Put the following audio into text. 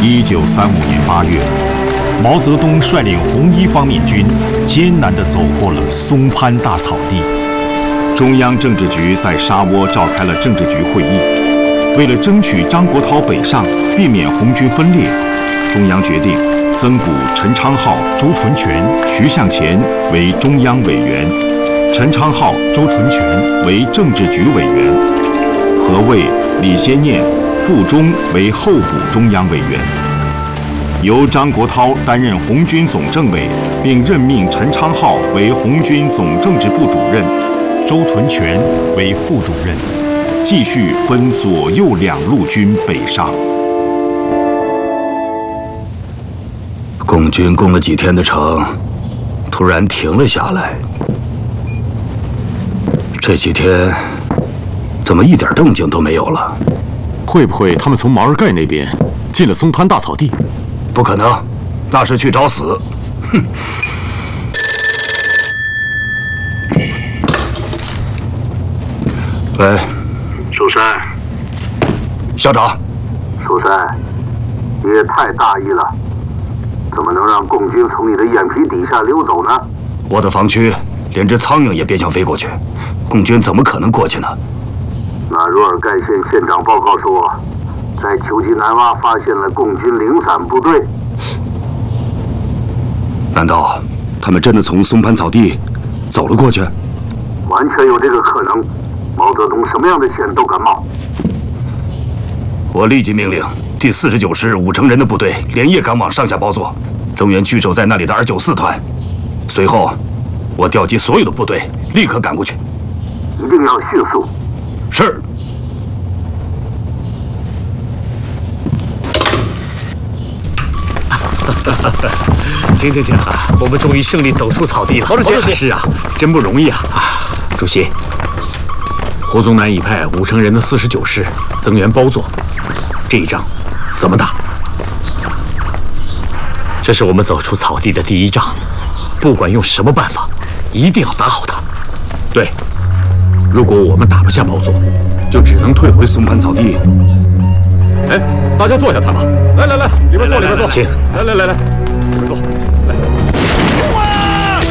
1935年8月，毛泽东率领红一方面军艰难地走过了松潘大草地。中央政治局在沙窝召开了政治局会议，为了争取张国焘北上，避免红军分裂，中央决定增补陈昌浩、周纯全、徐向前为中央委员，陈昌浩、周纯全为政治局委员，何卫、李先念、傅忠为候补中央委员。由张国焘担任红军总政委，并任命陈昌浩为红军总政治部主任，周纯全为副主任，继续分左右两路军北上。 共军攻了几天的城，突然停了下来。这几天怎么一点动静都没有了？ 会不会他们从毛尔盖那边进了松潘大草地？ 不可能，那是去找死。哼！喂， 寿山， 校长。 寿山，你也太大意了，怎么能让共军从你的眼皮底下溜走呢？ 我的防区连只苍蝇也别想飞过去，共军怎么可能过去呢？ 那若尔盖县县长报告说，在丘吉南洼发现了共军零散部队。 难道他们真的从松潘草地走了过去？ 完全有这个可能。毛泽东什么样的险都敢冒。 我立即命令第49师5成人的部队连夜赶往上下包座，增援据守在那里的294团。随后，我调集所有的部队，立刻赶过去。 一定要迅速。 是。 停！我们终于胜利走出草地了。 毛主席， 是啊，真不容易啊！主席，胡宗南已派5成人的49师增援包座，这一仗怎么打？这是我们走出草地的第一仗，不管用什么办法，一定要打好它。对，如果我们打不下包座，就只能退回松潘草地。 哎，大家坐下谈吧。来，里边坐，里边坐。 请。 来，里边坐。